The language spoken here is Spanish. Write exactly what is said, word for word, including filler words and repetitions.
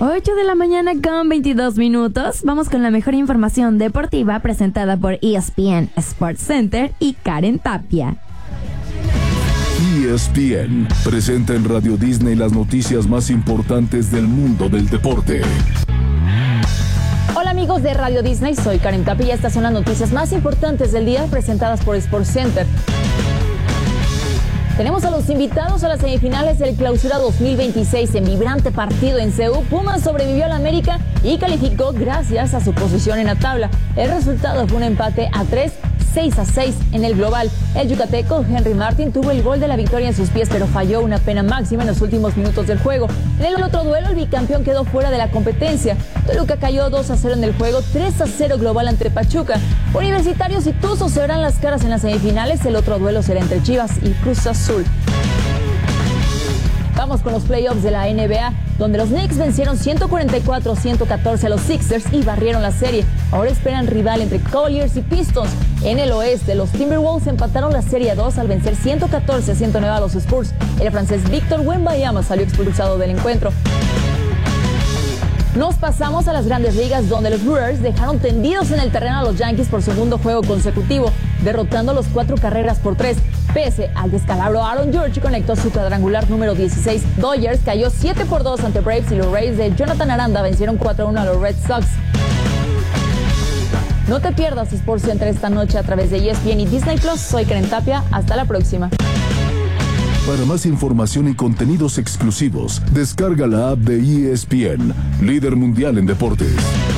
ocho de la mañana con veintidós minutos. Vamos con la mejor información deportiva presentada por E S P N Sports Center y Karen Tapia. E S P N presenta en Radio Disney las noticias más importantes del mundo del deporte. Hola amigos de Radio Disney, soy Karen Tapia y estas son las noticias más importantes del día presentadas por Sports Center. Tenemos a los invitados a las semifinales del Clausura dos mil veintiséis en vibrante partido en C U. Pumas sobrevivió al América y calificó gracias a su posición en la tabla. El resultado fue un empate a tres, seis a seis en el global. El yucateco Henry Martin tuvo el gol de la victoria en sus pies, pero falló una pena máxima en los últimos minutos del juego. En el otro duelo, el bicampeón quedó fuera de la competencia. Toluca cayó dos a cero en el juego, tres a cero global ante Pachuca. Universitarios y Tuzos se verán las caras en las semifinales. El otro duelo será entre Chivas y Cruz Azul. Vamos con los playoffs de la N B A, donde los Knicks vencieron ciento cuarenta y cuatro a ciento catorce a los Sixers y barrieron la serie. Ahora esperan rival entre Cavaliers y Pistons. En el oeste, los Timberwolves empataron la serie a dos al vencer ciento catorce a ciento nueve a los Spurs. El francés Victor Wembanyama salió expulsado del encuentro. Nos pasamos a las grandes ligas, donde los Brewers dejaron tendidos en el terreno a los Yankees por segundo juego consecutivo, derrotando los cuatro carreras por tres. Pese al descalabro, Aaron Judge conectó su cuadrangular número dieciséis. Dodgers cayó siete por dos ante Braves y los Rays de Jonathan Aranda vencieron cuatro a uno a los Red Sox. No te pierdas Sports Center esta noche a través de E S P N y Disney Plus. Soy Karen Tapia. Hasta la próxima. Para más información y contenidos exclusivos, descarga la app de E S P N, líder mundial en deportes.